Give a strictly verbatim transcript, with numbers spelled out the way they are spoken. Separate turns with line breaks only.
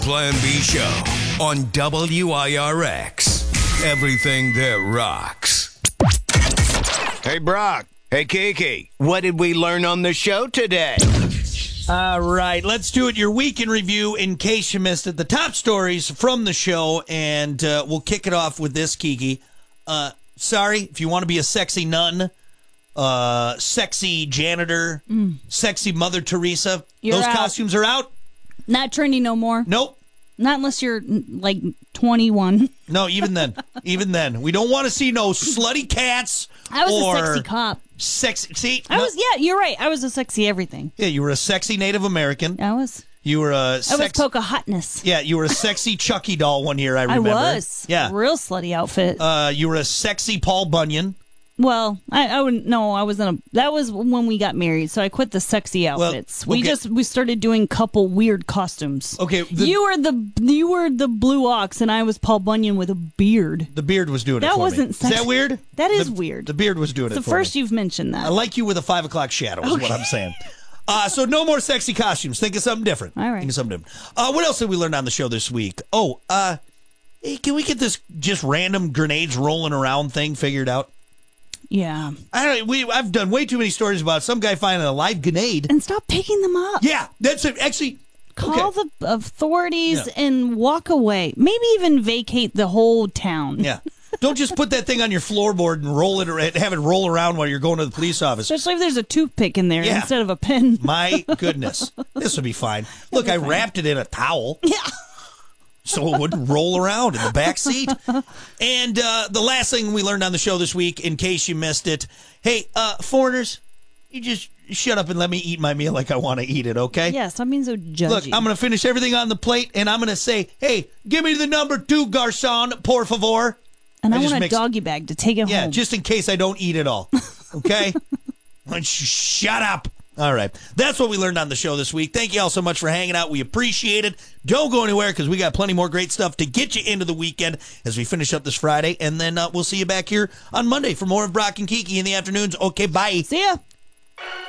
Plan B Show on W I R X. Everything that rocks. Hey, Brock. Hey, Kiki. What did we learn on the show today?
All right, let's do it. Your week in review, in case you missed it. The top stories from the show, and uh, we'll kick it off with this, Kiki. Uh, sorry, if you want to be a sexy nun, uh, sexy janitor, mm. sexy Mother Teresa,
You're
those
out.
costumes are out.
Not trendy no more.
Nope.
Not unless you're, like, twenty-one.
No, even then. even then. We don't want to see no slutty cats.
I was
or
a sexy cop.
Sexy. See?
I
no,
was, yeah, you're right. I was a sexy everything.
Yeah, you were a sexy Native American.
I was.
You were a sex-
I was Pocahontas.
Yeah, you were a sexy Chucky doll one year, I
I
remember.
was.
Yeah.
Real slutty outfit.
Uh, you were a sexy Paul Bunyan.
Well, I, I wouldn't. No, I wasn't. A, that was when we got married, so I quit the sexy outfits.
Well,
we
okay.
just we started doing couple weird costumes.
Okay, the,
you were the you were the blue ox, and I was Paul Bunyan with a beard.
the beard was doing it
That
for
wasn't
me.
sexy.
Is that weird?
That is
The-
weird.
The beard was doing
It's
it
the
for
first
me.
you've mentioned that.
I like you with a five o'clock shadow is what I'm saying. Uh, so no more sexy costumes. Think of something different.
All right.
Think of something different. Uh, what else did we learn on the show this week? Oh, uh, hey, can we get this just random grenades rolling around thing figured out?
Yeah.
I don't. We I've done way too many stories about some guy finding a live grenade.
And stop picking them up.
Yeah, that's it. Actually,
Call
okay.
the authorities
Yeah.
and walk away. Maybe even vacate the whole town.
Yeah. Don't just put that thing on your floorboard and roll it, or have it roll around while you're going to the police office.
Especially if there's a toothpick in there
Yeah.
instead of a pen.
My goodness, this would be fine. Look, I wrapped it in a towel.
Yeah.
So it wouldn't roll around in the back seat. And uh, the last thing we learned on the show this week, in case you missed it, hey, uh, foreigners, you just shut up and let me eat my meal like I want to eat it, okay?
Yes, I'm being so judgy.
Look, I'm going to finish everything on the plate, and I'm going to say, hey, give me the number two, garçon, por favor.
and I,
I just
want a
mixed-
doggy bag to take it
Yeah,
home.
just in case I don't eat it all, okay? Why don't you shut up? All right. That's what we learned on the show this week. Thank you all so much for hanging out. We appreciate it. Don't go anywhere because we got plenty more great stuff to get you into the weekend as we finish up this Friday. And then uh, we'll see you back here on Monday for more of Brock and Kiki in the afternoons. Okay, bye.
See ya.